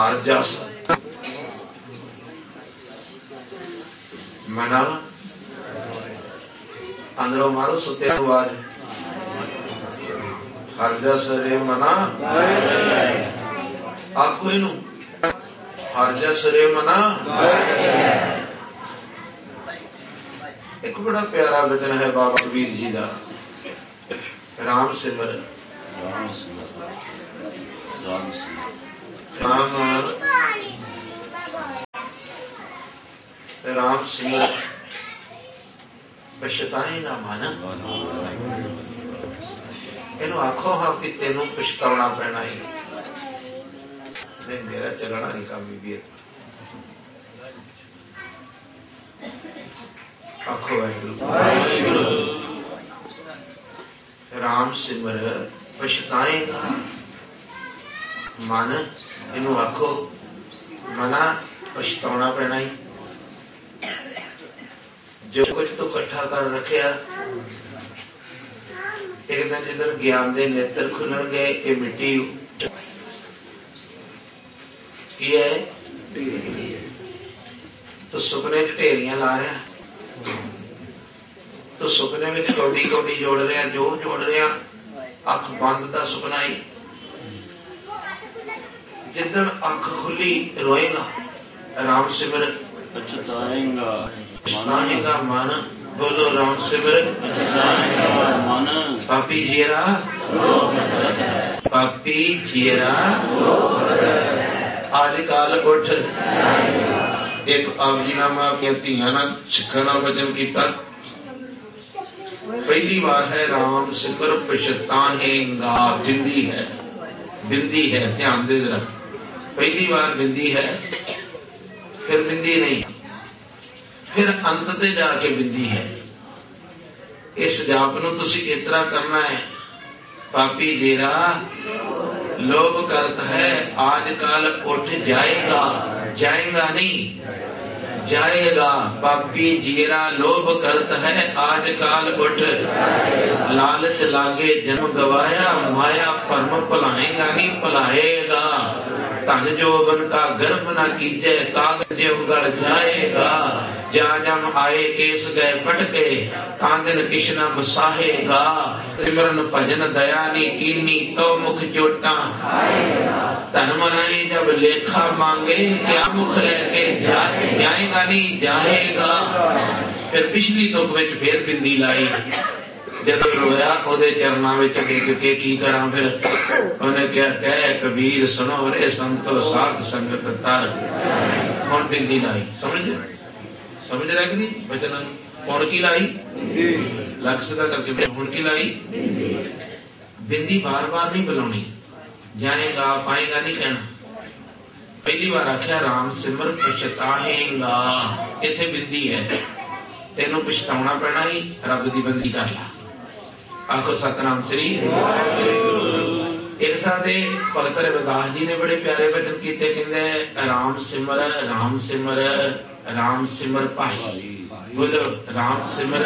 हर जस मना अंदरों मारो सुते आवाज हर जस रे मना आखो इनू हर जस रे मना। एक बड़ा प्यारा वचन है बाबा कबीर जी का, राम सिमर राम राम सिमर पछताएगा मन। इनू आखो हाँ कि तेनू पछताना पैना ही नहीं, मेरा चलना नहीं काम भी। आखो वाहिगुरू राम सिमर पछताएगा मन। इनू आखो मना पछताना पैना ही। जो कुछ तो इकट्ठा कर रखिया एक दिन जिधर ज्ञान दे नेत्र खुलन गए, ये मिट्टी की है तो सुपने ढेरियां ला रहा, तो सुपने में कौड़ी कौड़ी जोड़ रहा, जो जोड़ रहा अख बंद का सुपना ही। जिदन अख खुली रोएगा राम सिमर पछताएगा मन। बोलो राम सिमर मन। पापी जीरा पापी जीरा आज काल उठ। एक आप जी नामा अपनी धियां नाल सिखाना वचन किया। पहली बार है राम सिमर पछताएगा, बिंदी है, बिंदी है, ध्यान दे जरा। पहली बार बिंदी है, फिर बिंदी नहीं, फिर अंत ते जाके बिंदी है। इस जाप नूं तुसीं इस तरह करना है, पापी जेरा लोभ करत है आज काल उठ जाएगा, जाएगा नहीं जाएगा। पापी जीरा लोभ करत है आज काल उठ, लालच लागे जन्म गवाया, माया परम भलाएगा नहीं भलाएगा। धन जोबन का गर्भ न कीजे, कागज उगल जाएगा। जा जम आए केस गए पटके, तांदिन किशना बसाहेगा। सिमरन भजन दया नी कीनी, तो मुख चोटा धर्म नहीं जब लेखा मांगे, क्या मुख लेके जाएगा नहीं जाएगा। फिर पिछली तुक विच फिर बिंदी लाई, जब रोया ओदे चरना विच टिक के की करा। फिर उन्हें क्या कह कबीर सुनो रे संतो साध संगत तर। कौन बिंदी लाई समझ रहा कि नहीं वचन कौन की लाई लक्ष्य सदा करके हुण की लाई बिंदी बार बार नहीं बुलानी, जाएगा पाएगा नहीं कहना। पहली बार आख्या राम सिमर पछताएगा, इथे बिंदी है, तेनू पछताना पैना ही, रब दी बंदी कर ला। आखो सतनाम श्री। एक साथे भगत रविदास जी ने बड़े प्यारे वचन किए, कहते राम सिमर राम सिमर भाई। बोलो राम सिमर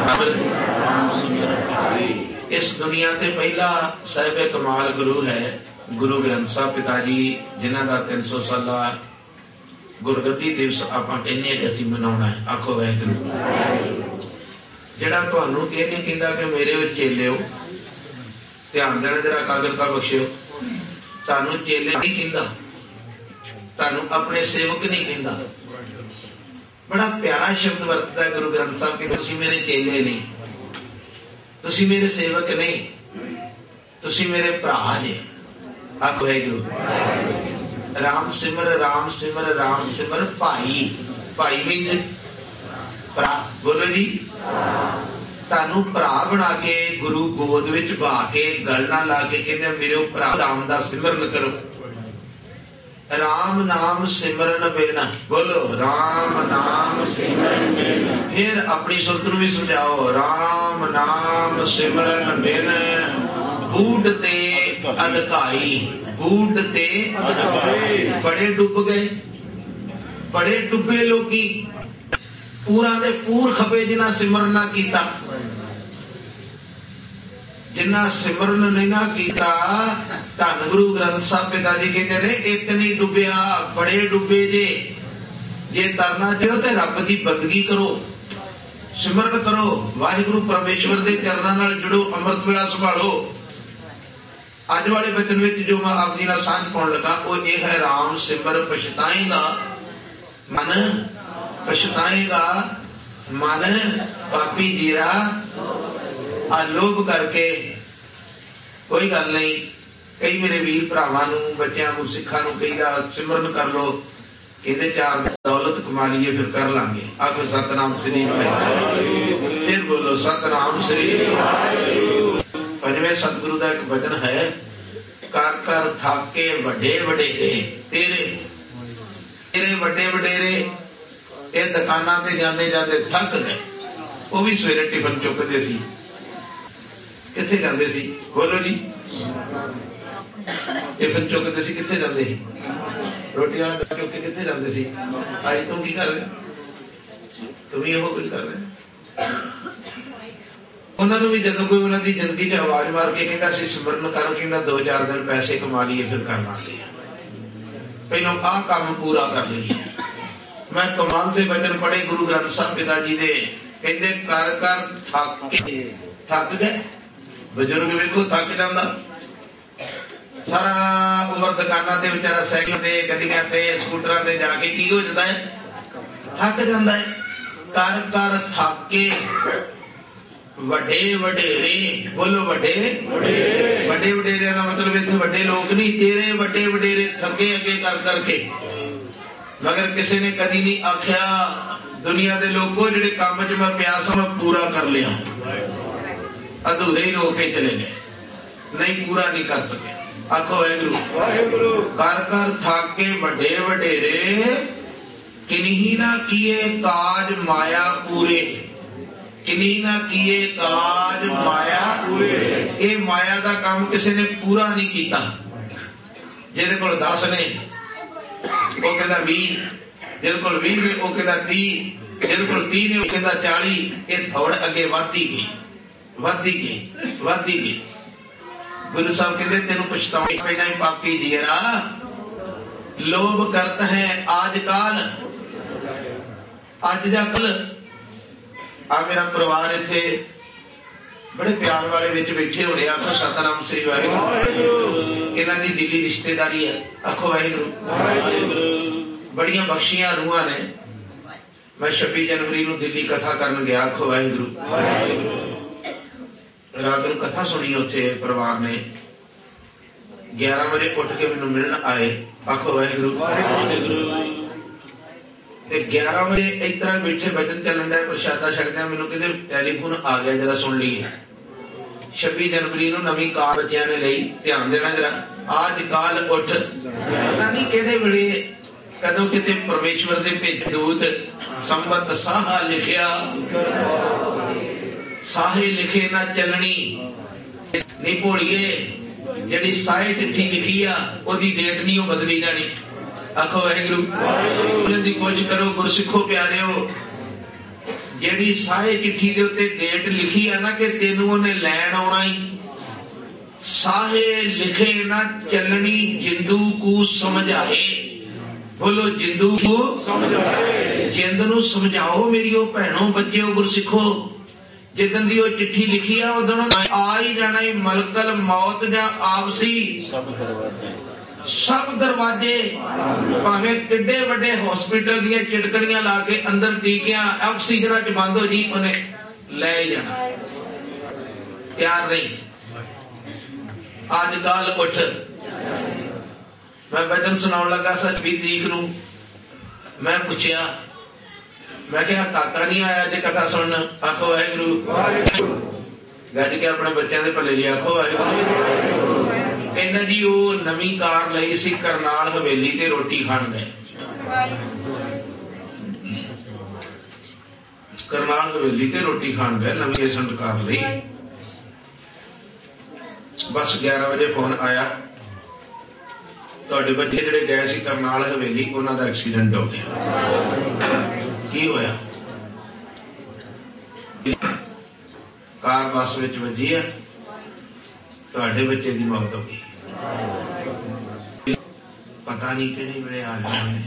भाई। इस दुनिया ते पहला साहिब कमाल गुरु है गुरु ग्रंथ साहब पिताजी, जिन्हां दा 300 साला गुरगद्दी दिवस आपां कहने असीं मनाउणा है। आखो वाहिगुरू। जिहड़ा तुहानूं ये नहीं कहंदा कि मेरे चेलिओ, ध्यान देना जरा, कागरता बख्शिओ, तुहानूं चेले नहीं कहंदा, तुहानूं अपने सेवक नहीं कहंदा। बड़ा प्यारा शब्द वरतदा है गुरु ग्रंथ साहब कि तुसीं मेरे चेले नहीं, तुसीं मेरे सेवक नहीं, तुसीं मेरे भरा जे। आखो वाहिगुरू। राम सिमर भाई। भाई मीन भरा। बोलो जी। तानू भरा बना के गुरु गोद विच बहा के गल ना ला के कहते मेरे भरा राम दा सिमरन करो। राम नाम सिमरन बिन। बोलो राम नाम सिमरन बिन। फिर अपनी सुरत नूं भी समझाओ, राम नाम सिमरन बिन बूढ़ ते अधकाई। बूढ़ ते बड़े डुब गए, बड़े डुबे लोगी, पूरा दे पूर खपे जिन्हां सिमरन ना कीता। जिन्ना सिमरन नहीं ना कीता, धन गुरु ग्रंथ साहब पिता जी कहते ने एक नहीं डुबिया बड़े डुबे जे। जे तरना चाहो तो रब की बंदगी करो, सिमरन करो, वाहिगुरु परमेश्वर के चरणों नाल जुड़ो, अमृत वेला संभालो। अज वाले बचन में जो मैं आप जी नाल सांझ पाउण लगा वो ये है, राम सिमर पछताएगा मन, पछताएगा मन पापी जीरा लोभ करके। कोई गल नहीं, कई मेरे वीर भरावां नूं बच्चों को सिखां नूं कई सिमरन कर लो, कहते चार दौलत कमा लीए फिर कर लांगे। आखो सतनाम श्री वाहिगुरू, फिर बोलो सतनाम श्री। पंजवें सतगुरु का एक वचन है, कर कर थाके वड्डे वडेरे तेरे, तेरे वड्डे वडेरे। ये दुकाना ते जाते जाते थक गए, वो भी सवेरे टिफन चुकते सी, किथे जाते सी बोलो जी, टिफन चुकते सी किथे जाते सी, रोटी वाला चुक के किथे जाते सी। आज तुम की कर रहे, तुम ही कुछ कर रहे। उन्होंने भी जदों कोई उन्होंने जिंदगी च आवाज मार के कहता सी सिमरन कर, कहता 2-4 दिन पैसे कमा लिए फिर कर लांगे, पहलों आ काम पूरा कर लीए। मैं कमाल के वचन पढ़े गुरु ग्रंथ साहब पिता जी दे, कहते कर कर थक गए। बजुर्ग वेखो थक जाता, सारा उम्र दुकाना ते बेचारा साइकिल ते गड्डियां ते स्कूटरां ते जाके की हो जाता है, थक जाता है। कर कर थाके वड्डे वडेरे, बोलो वड्डे वड्डे वडेरे का मतलब इत्थे वड्डे लोग नहीं, तेरे वड्डे वडेरे थके अगे कर करके। मगर किसी ने कदी नहीं आख्या दुनिया के लोगों जिहड़े काम च मैं प्यास मैं पूरा कर लिया, अधूरे ही रोक के चले गए, नहीं पूरा नहीं कर सके। आखो वाहिगुरू, कर कर थाके वड्डे वडेरे, किन्हीं ना किए काज माया पूरे, किन्हीं ना किए काज माया पूरे। ये माया का काम किसी ने पूरा नहीं किया। जिहदे कोल 10 ने वो कहता 20, जिहदे कोल 20 ने वो कहता 30, जिहदे कोल 30 ने वो कहता 40। ये थोड़ अगे वधदी गई, वधदी गई, वधदी गई। गुरु साहब कहते तेनू पछतावा पैना ही पापी जीरा, लोभ करता है आजकल, अज जा कल। आ मेरा परिवार इथे बड़े प्यार वाले विच बैठे होने, आखो सतनाम श्री वाहिगुरू। इन्हां दी दिली रिश्तेदारी है, आखो वाहिगुरू। बड़ियां बख्शियां रूहां ने। मैं 26 जनवरी नूं दिल्ली कथा करन गया, आखो वाहिगुरू। रात नूं कथा सुनी उत्थे परिवार ने, 11 बजे उठ के मैनूं मिलण आए, आखो वाहिगुरू। 11 बजे इस तरह बैठे वचन चलन डा, प्रशादा छकदे मैनूं कहंदे टेलीफोन आ गया, जरा सुन लीए। 26 जनवरी नूं नवीं कार बच्चिआं ने लई, ध्यान देना जरा। आज काल उठ, पता नहीं किहड़े वेले कदों किते परमेश्वर दे भेजे दूत संबत साहा लिखिया, साहे लिखे ना चलनी। नहीं भोलिए, जिहड़ी साहे चिट्ठी लिखी आ ओदी डेट नहीं बदली जानी। आखो वाहिगुरू दी कोशिश करो गुरसिखो प्यारिओ, जेड़ी सारे चिट्ठी दे उत्ते डेट लिखी है ना कि तेनू उन्हें लैण आउणा ही, साहे लिखे ना चलनी जिंदू को समझाए। बोलो जिंदू को समझाए, जिंद नू समझाओ मेरियो भैणो बच्चेओ गुरसिखो। जिदन दी ओह चिट्ठी लिखी है उदन आ ही जाना ही मलकल मौत जां आपसी सब दरवाजे, भावें किड्डे वड्डे हॉस्पिटल दी चिटकड़ियां ला के अंदर टीकियां ऑक्सीजन च बंद हो जी, उन्हें ले ही जाना, तैयार नहीं। आज कल उठ, मैं वचन सुनाउण लगा 26 तरीक नूं, मैं पूछया, मैं क्या काका नहीं आया अज कथा सुनन? आखो वाहिगुरू। गज के अपने बच्चों के भले लिए आखो वाहिगुरू। कहना जी वो नवी कार लई सी, करनाल हवेली ते रोटी खाण गए, करनाल हवेली ते रोटी खाण गए, नवी एसेंट कार लई। बस 11 बजे फोन आया, तुहाडे बच्चे जिहड़े गए सी करनाल हवेली उन्हां दा एक्सीडेंट हो गया। की होया? कार बस विच वजी है, ਤੁਹਾਡੇ ਬੱਚੇ ਦੀ मौत हो गई, पता नहीं किहड़े वेले आ जाने।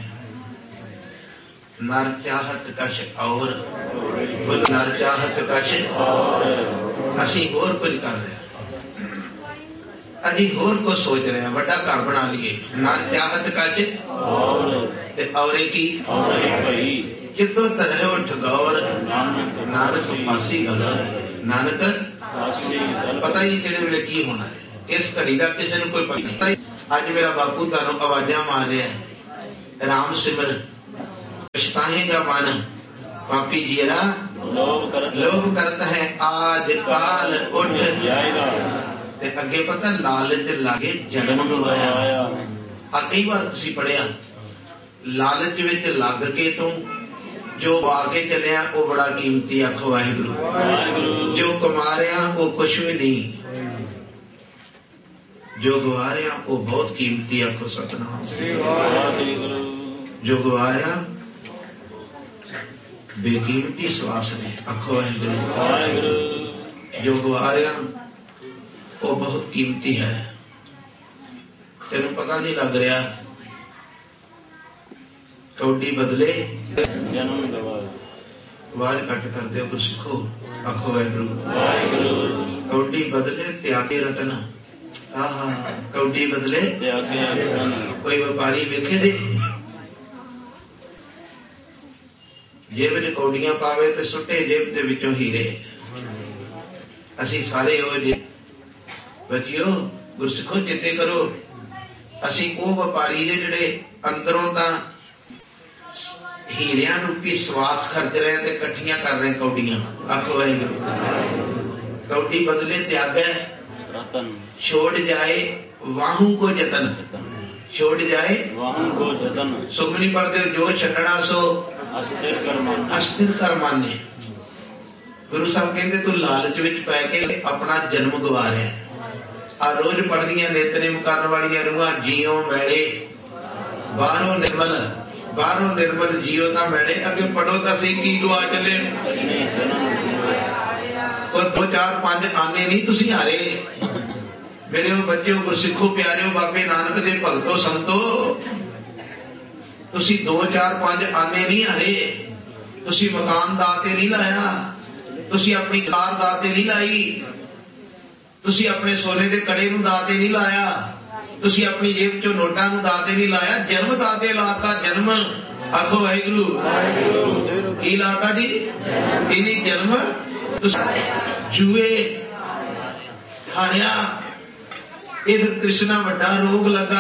नर चाहत कश और नर चाहत कश असी होर कुछ कर रहे हैं, अभी होर कुछ सोच रहे हैं, बड़ा घर बना लिए। नर चाहत कश और की जितो तरह उठ गौर नानक पासी गल, नानक पता ही नहीं किहड़े वेले की होना है। इस घड़ी का किसी को कोई पता नहीं। अज मेरा बापू तुहानू आवाजा मार रहा है, राम सिमर पछताएगा मन पापी जीरा लोभ करता है आज काल उठ जाएगा। ते अगे पता लालच लागे जन्म गवाया। कई बार तुसी पढ़िया लालच विच लग के तू जो आके चलिया वो बड़ा कीमती, आखो वाहिगुरू। जो कमा रहा वो कुछ भी नहीं, जो गवा रहा वो बहुत कीमती, आखो सतनाम। जो गवा रहा बेकीमती श्वास ने, आखो वाहिगुरू। जो गवा रहा वो बहुत कीमती है, तेन पता नहीं लग रहा। कौडी बदले वार कट कर दे कुछ सीखो, आखो वाहिगुरू। कौडी बदले त्यागे रतन, कौडी बदले कोई व्यापारी वेखे दे जेब च कौडियां पावे ते सुटे जेब दे विचों हीरे। असी सारे हो जे बचियो गुरसिखो चेते करो, असी वो व्यापारी जे जिहड़े अंदरों तां हीरियां रूपी सवास खर्च रहे ते कट्ठियां कर रहे कौडियां, आखो वाहिगुरू। कौडी बदले त्यागे छोड़ जाए वाहू को जतन, छोड़ जाए वाहू को जतन। सुखमनी पढ़ते जो छड़ना सो अस्थिर कर माने। गुरु साहब कहते तू लालच विच पै के अपना जन्म गवा रहा है। आ रोज पढ़दियां नितनेम करन वालियां रूहां जियो मैले बाहरों निर्मल, बाहरों निर्मल जियो ता मैले। अगे पढ़ो तां सही की दुआ चले। कोई 2 4 5 आने नहीं तुसी हारे मेरे बच्चों, गुरसिखो प्यारिओ, बाबे नानक दे भगतो संतो। तुसी 2 4 5 आने नहीं हारे, तुसी मकान दाते नहीं लाया, तुसी अपनी कार दाते नहीं लाई, तुसी अपने सोने दे कड़े नूं दाते नहीं लाया, तुसी अपनी जेब चो नोटा नूं दाते नहीं लाया, जन्म दाते लाता। जन्म आखो वाहिगुरू। की लाता जी? इन्हीं जन्म जुए हारिया। इधर तृष्णा वड्डा रोग लगा,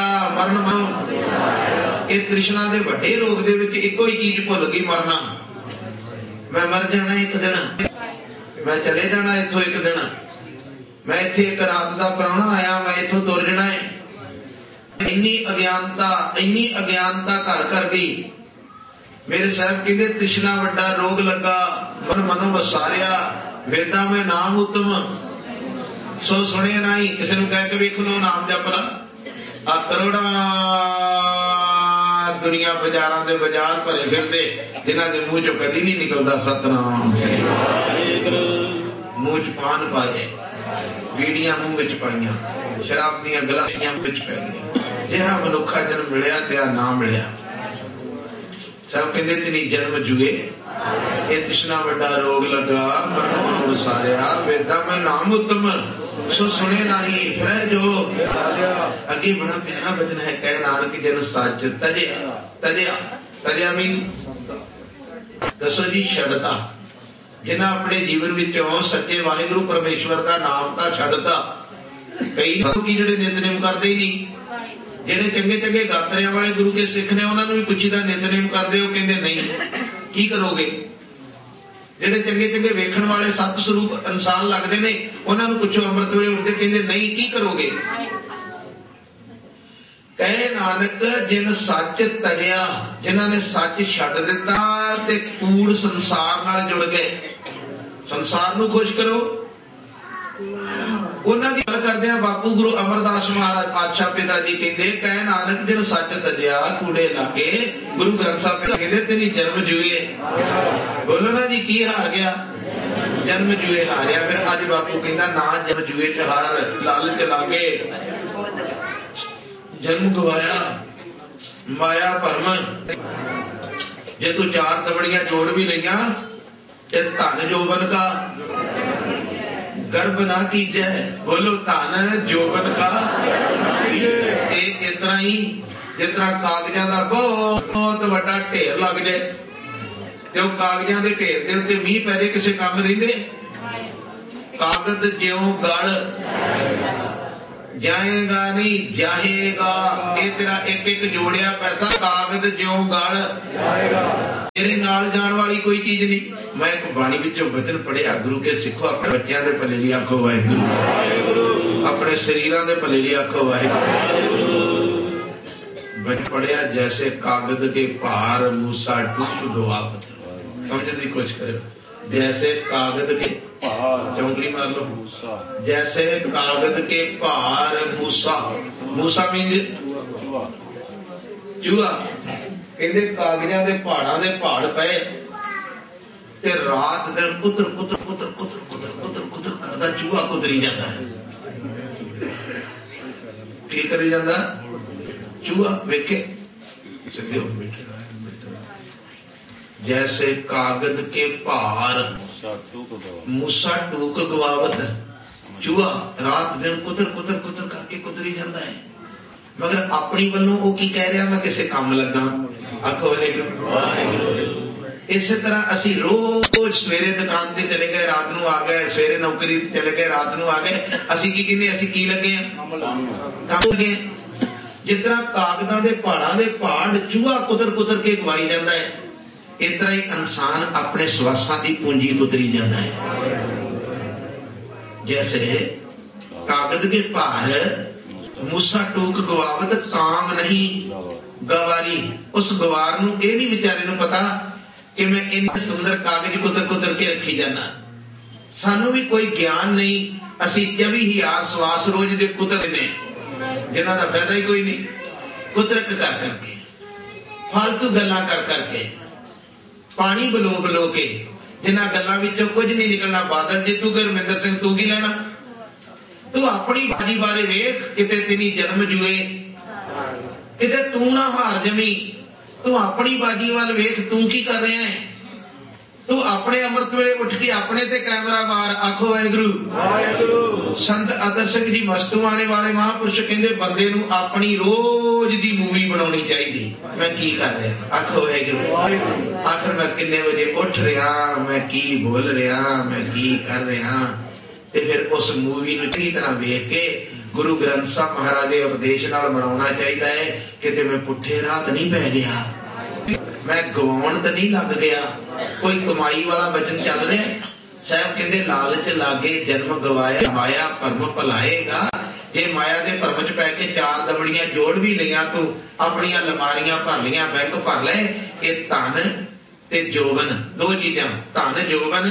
मरण। इस तृष्णा दे वड्डे रोग दे विच इको ही चीज भुल गई, मरना। मैं मर जाना एक दिन, मैं चले जाना इथों एक दिन, मैं इत्थे एक रात दा प्राहुणा आया, मैं इथों तुर जाना है। इन्नी अज्ञानता घर कर गई। मेरे साहब कहते तृष्णा वड्डा रोग लगा, मन मनो वसारिया। वेदा में नाम उत्तम सो सुने नहीं। किसी ने कह के वेख लो नाम जपला। आ करोड़ा दुनिया बाजारां दे बाजार भरे फिरदे, जिन्हां दे मुंह चों कदी नहीं निकलदा सतनाम। मुंह च पान पाए, बीड़ियां मुंह विच पाईयां, शराब दीयां गलासियां विच पै गईयां। जिहा मनुखा जन्म मिलिया ते ना मिलिया। सब कहते तेरी जन्म जुए, ये तृष्णा वड्डा रोग लगा, मन वसारिया। वेदा में नाम उत्तम सो सुने नहीं। फिर जो अगे बड़ा प्यारा वचन है, कह नानक जन सच तजया। तजया तजया मीन दसो जी छड्डता। जिन्हें अपने जीवन विचों सच्चे वाहिगुरु परमेश्वर का नाम का छड्डता। कई लोग जिहड़े नितनेम करते ही नहीं, जिहड़े चंगे चंगे गातरियां वाले गुरु के सिख ने उन्होंने भी पुछीदा नितनेम करदे हो, कहंदे नहीं। की करोगे? जिहड़े चंगे चंगे वेखण वाले सत स्वरूप इंसान लगदे ने, उन्होंने पुछो अमृत वेले उठदे, कहंदे नहीं। की करोगे? कहे नानक जिन सच तरिया, जिन्हां ने सच छड्ड दिता ते कूड़ संसार नाल जुड़ गए। संसार नूं खुश करो। उन्हां दी गल करदे आ बापू गुरु अमरदास महाराज पातशाह पिता जी कहंदे, कहे नानक जिन सच तरिया कूड़े लागे। गुरु ग्रंथ साहिब कहंदे तेरी जन्म जुए। बोलो ना जी, की हार गया? जन्म जुए हारिया। फिर अज बापू कहता ना जन्म जुए च हार, लालच लागे जन्म गवाया माया भरम। जे तू 4 तबड़ियां जोड़ भी लिया ते धन जोबन का गर्भ ना कीजै। बोलो धन जोबन का। इतना ही जितना कागजां दा बहुत वड्डा ढेर लग जाए ते वो कागजां दे ढेर दे उत्ते मींह पै जाए किसी काम रहिंदे। कागज ज्यों गल जाएगा नहीं जाएगा। ये तेरा एक एक जोड़िया पैसा कागज ज्यों गल तेरे नाल जान वाली कोई चीज नहीं। मैं एक बाणी विचों वचन पढ़िया, गुरु के सिखो अपने बच्चों के भले लिए आखो वाहिगुरू, अपने शरीरों के भले लिए आखो वाहिगुरू। बच पढ़िया जैसे कागज के भार मूसा टूट दुआवत। समझने की कोशिश करो। जैसे कागज के चौंकड़ी मार लो। जैसे कागज के भार मूसा, मूसा मीन चूहा। कहते कागजां दे पहाड़ां दे पहाड़ पे ते रात दिन कुतर कुतर कुतर कुतर कुतर कुतर कुतर करदा चूहा कुतरी जाता है। की करी जाता चूहा वेखे सीधे हो बैठे। जैसे कागज के भार मूसा टूक गवावत। चूहा रात दिन कुतर कुतर कुतर करके कुतरी जाता है, मगर अपनी वालों वो की कह रहा मैं किसी काम लगा। आखो वाहिगुरू। इस तरह असी रोज सवेरे दुकान ते चले गए, रात नूं आ गए, सवेरे नौकरी ते चले गए, रात नूं आ गए। असी की कहने असी की लगे हैं काम लगे। जितना कागजां दे पहाड़ां दे पहाड़ चूहा कुतर कुतर के गवाई जाता है, इस तरह ही इंसान अपने स्वासां की पूंजी कुतरी जाता है। जैसे कागज के भार मूसा टूक गवावत काम नहीं गवारी। उस गवार नूं ये नहीं बेचारे नूं पता कि मैं इन सुंदर कागज कुतर कुतर के रखी जाना। सानू भी कोई ज्ञान नहीं। असी 24,000 सवास रोज दे कुतर ने जिन्हां दा फायदा ही कोई नहीं। कुतरक कर करके, फालतू गल्लां कर करके, पानी बलो बलो के, जिन्हां गल्लां विचों कुछ नहीं निकलना। बादल जे तू गुरमिंदर सिंह तू की लेना। तू अपनी बाजी बारे वेख, किते तेरी जन्म जुए, किते तू ना हार जमी। तू अपनी बाजी वाल वेख, तू की कर रहा है। तू अपने अमृत वेले उठ के अपने ते कैमरा मार। आखो वाहिगुरू। संत अतर सिंह जी मस्तूआणे वाले महापुरुष कहंदे बंदे नूं अपनी रोज दी मूवी बनाउणी चाहिदी। मैं की कर रहा, आखो वाहिगुरू। आखिर मैं किन्ने बजे उठ रहा, मैं की बोल रहा, मैं की कर रहा। ते फिर उस मूवी नूं चंगी तरह वेख के गुरु ग्रंथ साहब महाराज दे उपदेश नाल बनाउणा चाहिदा है। किते मैं पुठे राह नहीं पै गया, मैं गवाउण तो नहीं लग गया। कोई कमाई वाला वचन चल रहा है। साहब कहते लालच लागे जन्म गवाया माया भरम भुलाएगा। ये माया के भरम च पै के 4 दबड़ियां जोड़ भी लिया, तू अपनी लमारियां भर लिया, बैंक भर ले। ये धन ते जोबन दो चीजां, धन जोबन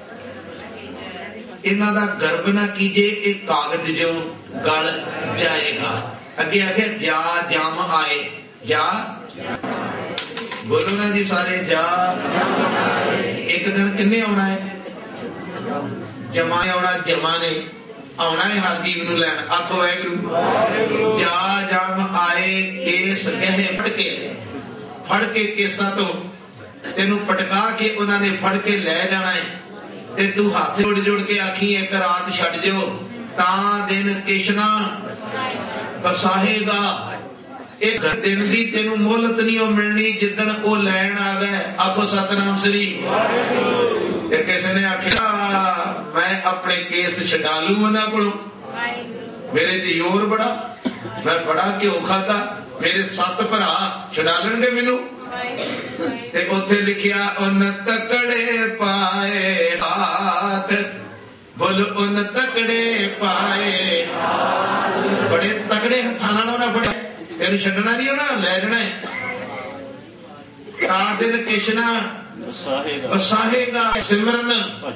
इन्हां दा गर्भ ना कीजे, एक कागज जो गल जाएगा। अगे आखे जा जम आए, जा बोलो ना जी सारे, जा एक दिन किन्ने आना है, जमा आना, जमा ने आना है हर जीव नूं लैण। आखो वाहिगुरू। जा जम आए केस गहे फड़ के केसां तो तेनू पटका के उन्होंने फड़ के लै जाना है। ते तू हाथ जुड़ जुड़ के आखी एक रात छड़ जो, तां दिन किशना बसाहेगा। एक दिन की तेनू मोहलत नहीं मिलनी जिदन वो लैन आ गए। आखो सतनाम श्री। किसी ने आखिया मैं अपने केस छड़ा लू उन्होंने को, मेरे ते जोर बड़ा, मैं बड़ा घ्यो खाता, मेरे 7 भरा छड़ा लेंगे मैनू। उथे लिखिया उन तकड़े पाए हाथ, बोल उन तकड़े पाए, बड़े तगड़े हथां नाल उन्हें फड़िया। तेन छड्डना नहीं, उन्हें लै जाना है। तां दिन किशना बसाहेगा। सिमरन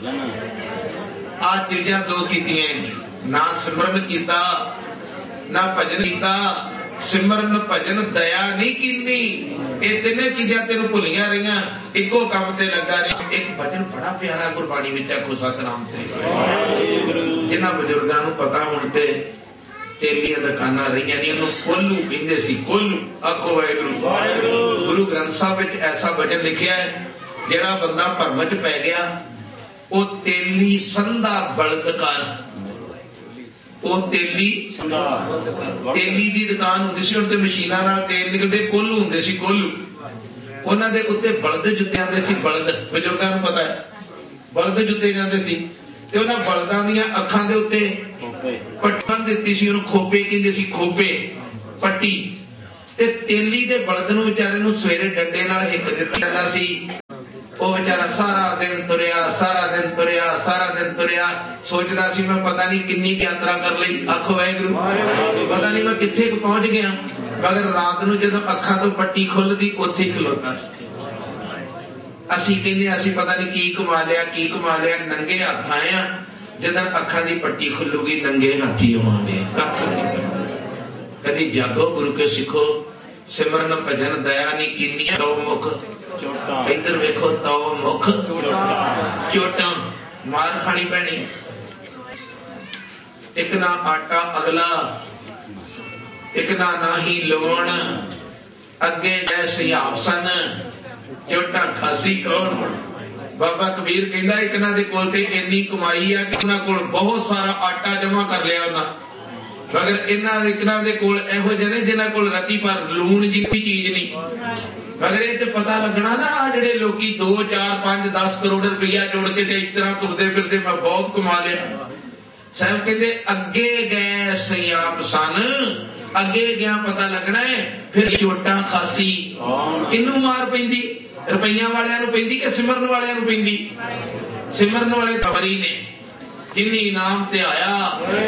आ चीजा दो कीतियां, ना सिमरन कीता ना भजन कीता, सिमरन भजन दया नहीं कीनी, ये तीनों चीजा तेन भुलिया रही, इको काम ते लगा रही। एक भजन बड़ा प्यारा गुरबाणी विच आखो सतनाम श्री वाहिगुरू। जिन्हां बजुर्गां नूं पता हुण ते तेलियां दुकानां रहियां नहीं, उन्होंने कोल्लू कहंदे सी, कोल्लू। आखो वाहिगुरू। गुरु ग्रंथ साहब विच ऐसा भजन लिखिया है, जिहड़ा बंदा भरम च पै गया वो तेली संधा बलद कर, वो तेली दी दुकान हुंदी सी, हुण ते मशीनां नाल तेल निकलदे, कोल्लू हुंदे सी, कोल्लू। उन्हां दे उत्ते बलद जुत्ते आंदे सी, बलद बजुर्गां नूं पता है बलद जुत्ते जांदे सी, ते उन्हां बलदां दीयां अखां दे उत्ते पट्टी दित्ती सी, उहनूं खोपे कहंदे सी, खोपे पट्टी। ते तेली दे बलद नूं विचारे नूं सवेरे डंडे नाल हिक दित्ता जांदा सी। वो बेचारा सारा दिन तुरिया, सारा दिन तुरिया, सारा दिन तुरिया, सोचदा सी मैं पता नहीं किन्नी यात्रा कर लई। आखो वाहिगुरू। पता नहीं मैं कित्थे पहुंच गया, मगर रात नूं जदों अखां तो पट्टी खुलदी उत्थे खलोता सी। असीं कहंदे असीं पता नहीं की कमा लिया, की कमा लिया। नंगे हत्थ आए आ, जदों अखां दी पट्टी खुलूगी नंगे हत्थी आवांगे। कख नहीं। कदी जागो गुरु के सिखो, सिमरन भजन दया नहीं कीनी, तो मुख इधर वेखो, तो मुख चोटां मार खानी पैनी। एक ना आटा अगला, एक ना ही लूण, अगे जैसे आपसन, चोटां खासी कौन। बाबा कबीर कहंदा एक ना दे कोल ते इन्नी कमाई आ कि उन्हां कोल बहुत सारा आटा जमा कर लिया उन्हां, मगर इन्हां इकना दे कोल इहो जिहे ने जिन्हां कोल रत्ती पर लूण जी कोई चीज नहीं। मगर ये पता लगना ना, जेडे लोकी 2, 4, 5, 10 करोड़ रुपया जोड़ के इस तरह तुरते फिरते मैं बहुत कमा लिया। साहब कहते अगे गए सयाप सन, अगे गया पता लगना है, फिर चोटां खासी किनू मार पैंदी, रुपईया वालियां नूं पैंदी कि सिमरन वालियां नूं पैंदी। सिमरन वाले तवरी ने, जिन्नी इनाम ते आया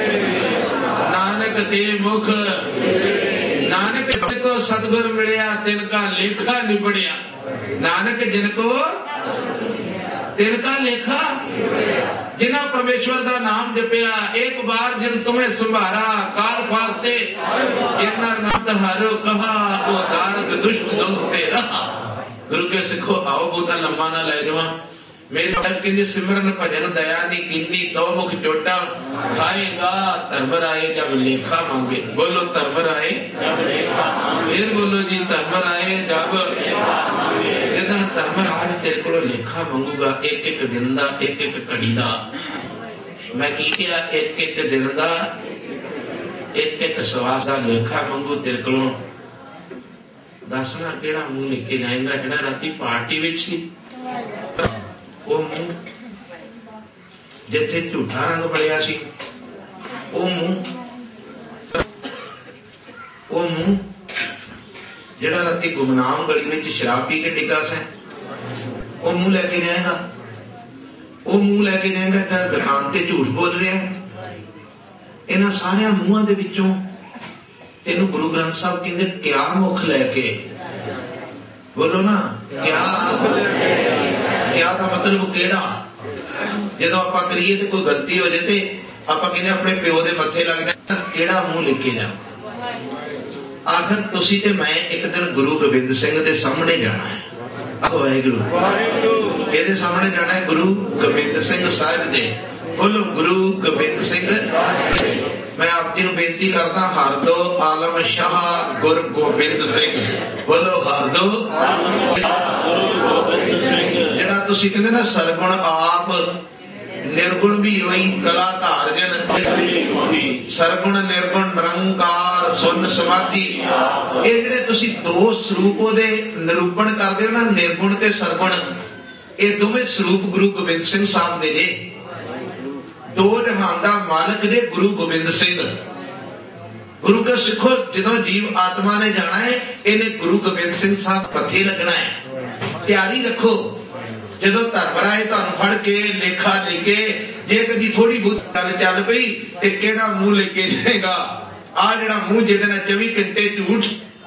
नानक ते मुख, नानक जिनको सतगुर मिलिया तिनका लेखा निबड़िया। नानक जिनको तिनका लेखा, जिन्हें परमेश्वर का नाम जपिया, एक बार जिन तुम्हें संभारा काल फास्ते, जिन्ना नाम तहारो कहा वो दारद दुष्ट दोस्ते रहा। गुरु के सिखो आओ बहुता लम्बा ना ले जावा। मेरे कहते सिमरन भजन दया नहीं कीनी, तो मुख चोटा खाएगा, धर्मराय जब लेखा मांगे। बोलो धर्मराय, फिर बोलो जी धर्मराय जब, जिदन धर्मराज तेरे को लेखा मंगूगा एक एक दिन दा, एक एक घड़ी दा। मैं की किया, एक एक दिन दा, एक एक सवास दा लेखा मंगू तेरे को। दसना केड़ा मुंह लेके जाएगा, जेड़ा राती पार्टी विच सी, वो मुंह जिथे झूठा रंग बलिया सी, वो मुंह जेड़ा राती गुमनाम गली में शराब पी के डिगा से, वो मुंह लेके जाएगा। वो मुंह लेके जाएगा जरा दुकान ते झूठ बोल रहा है। इन्हां सारिया मुंहां दे विचों तेनू गुरु ग्रंथ साहब कहंदे क्या मुख लेके। बोलो ना, क्या का मतलब केड़ा। जो आप करिए तो कोई गलती हो जाए तो आप कहने अपने प्यो के मथे लग जाए, केड़ा मुंह लेके जा। आखिर तुसी ते मैं एक दिन गुरु गोबिंद सिंह के सामने जाना है। वाहिगुरू ये सामने जाना है, गुरु गोबिंद सिंह साहिब दे। बोलो गुरु गोबिंद सिंह। मैं आप जी बेनती करता, हर दो आलम शाह गुरु गोबिंद सिंह। बोलो हर दो जेड़ा तुसी कहंदे ना सरगुण आप निर्गुण भी होई कला धार जन, सरगुण निर्गुण निरंकार सुन समाधि। ये जेडे तुसी दो स्वरूप दे निरूपण करदे हो ना, निर्गुण ते सरगुण, ये दोवें स्वरूप गुरु गोबिंद सिंह साहब दे जे। दो जहान दा मालिक जे गुरु गोबिंद सिंह। गुरु के सिखो जो जीव आत्मा ने जाना है, इन्हें गुरु गोबिंद सिंह साहब पथे लगना है। तैयारी रखो, जो धर्मराय तुहानू फड़ के लेखा लेके जे कदी थोड़ी बहुत गल चल पई ते केड़ा मुंह लेके जाएगा। आ जेड़ा मुंह जिहदे नाल 24 घंटे झूठ।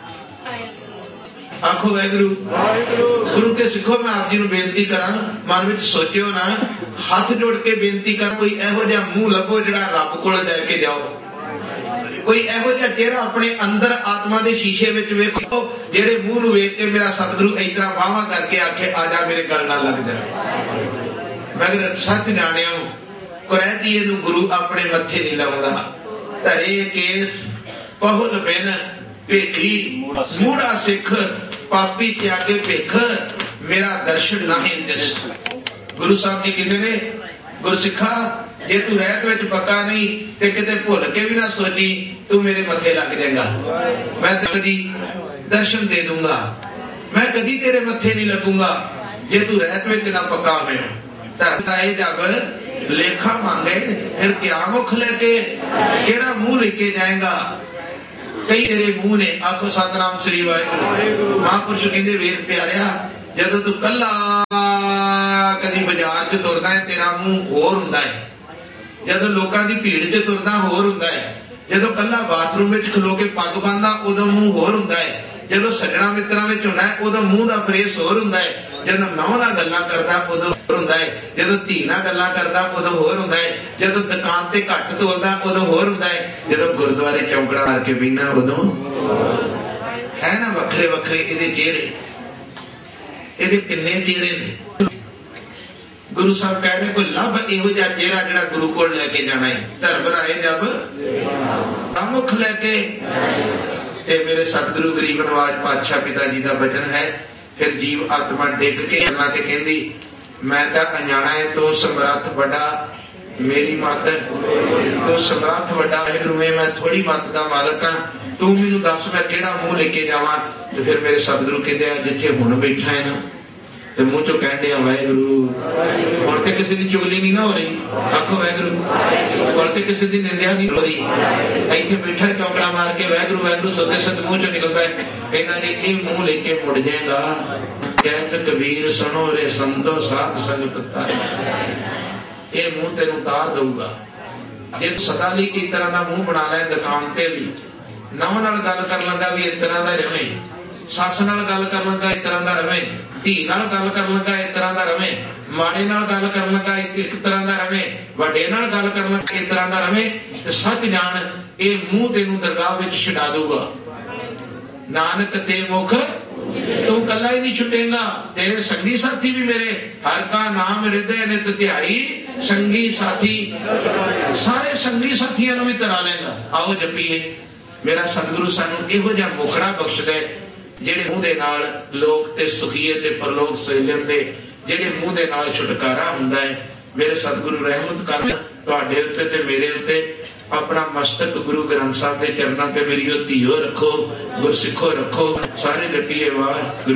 आखो वाहिगुरू। गुरु के सिखो मैं आप जी नूं बेनती करा, मन विच सोचियो ना, हाथ जोड़ के बेनती कर, कोई इहो जिहा मुंह लभो जिहड़ा रब कोल ले के जाओ। कोई इहो जिहा चेहरा अपने अंदर आत्मा के शीशे विच वेखो जेड़े मूँह नूं वेख के मेरा सतगुरु इस तरह बाहां करके आखे आ जा मेरे गल नाल लग जा। मगर सच जाणियो कुरैती नूं गुरु अपने मत्थे नहीं लाउंदा। धरे केस पहुल बिन भेखी मूड़ा सिख पापी त्यागे भिख मेरा दर्शन नहीं दिस। गुरु साहब जी कहते ने गुरसिखा जे तू रहत विच पक्का नहीं ते किते भुल के भी ना सोची तू मेरे मथे लग जाएगा, मैं कदी दर्शन दे दूंगा, मैं कदी तेरे मथे नहीं लगूंगा जे तू रहत विच ना पक्का हो। धरताए जब लेखा मांगे फिर क्या मुख लेके केड़ा मुंह लेके जाएगा। कई तेरे मुंह ने आखो सतनाम श्री वाहिगुरू। महापुरुष कहते वेख प्यारिया जदों तू कला कदी बाजार च तुरदा है तेरा मुंह होर हुंदा है, जदों लोकां दी भीड़ च तुरदा होर हुंदा है, जदों कला बाथरूम विच खलो के पग बांधा उदों मुंह होर हुंदा है, जदों सजणा मित्रां विच हुंदा है उदों मुंह दा फेस होर हुंदा है, जदों नौं नाल गल्लां करदा उदों होर हुंदा है, जदों धी नाल गल्लां करदा उदों होर हुंदा है, जदों दुकान ते घट तोलदा उदों होर हुंदा है, जदों गुरुद्वारे चौंकड़ा मार के बीना उदों है ना। वखरे वखरे इहदे चेहरे, इहदे किन्ने चेहरे ने। गुरु साहब कह रहे कोई लभ इहो जिहा चेहरा जिहड़ा गुरु कोल लेके जाना है। धर्म राए जब मुख लेके ते मेरे सतगुरु गरीब नवाज पातशाह पिता जी का वचन है। फिर जीव आत्मा डिग के करना ते कहंदी मैं तां अनजाना है तो समर्थ बड़ा मेरी मत तो समर्थ बड़ा वाहिगुरू मैं थोड़ी मत का मालक हाँ, तू मैनू दस मैं केड़ा मुंह लेके जावां। तो फिर मेरे सतगुरु कहते जिथे हुण बैठा है ना तो मुंह चो कह दिया वाहिगुरू। हुण ते किसी की चुगली नहीं ना हो रही, आखो वाहिगुरू। हुण ते किसी की निंदिया नहीं हो रही, इत्थे बैठा चौकड़ा मार के वाहिगुरू वाहिगुरू सोते सत मुंह चो निकलता है। कहना जी ये मुंह लेके मुड़ जाएगा। कहत कबीर सुनो रे संतो साध संगत ये मुंह तेन उतार दूंगा। जे सदा ली इस तरह का मुंह बना लै दुकान ते भी नव नाल गल कर लगा भी इस तरह का रवे, सस नाल गल कर लगा इस तरह का रवे, धी नाल गल कर लगा इस तरह का रवे, माड़े नाल गल कर लगा एक तरह का रवे, वड्डे नाल गल कर लगा इस तरह का रवे। सच जान ये मुंह तेनू दरगाह विच छुड़ा दूगा। नानक ते मुख तू कला ही नहीं छुटेगा, तेरे संगी साथी भी मेरे हर का नाम हृदय नित ध्याई संगी साथी सारे संगी साथियों भी तरा लेगा। आओ जपीए। मेरा सतगुरु सानू इहो जिहा मुखड़ा बख्शदा है जेड़े मुंह दे नाल लोक ते सुखीए ते परलोक सहेलन दे जेड़े मुंह दे नाल छुटकारा हुंदा है। मेरे सतगुरु रहमत कर तुहाडे उत्ते ते मेरे उत्ते अपना मस्तक गुरु ग्रंथ साहब के चरणों ते मेरी धीओ रखो, गुरसिखो रखो। सारे जपीए वाह।